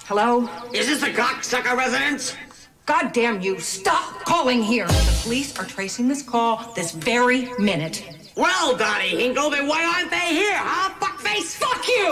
Hello? Is this the cocksucker residence? God damn you, stop calling here. The police are tracing this call this very minute. Well, Donnie Hinkle, then why aren't they here, huh, fuckface? Fuck you!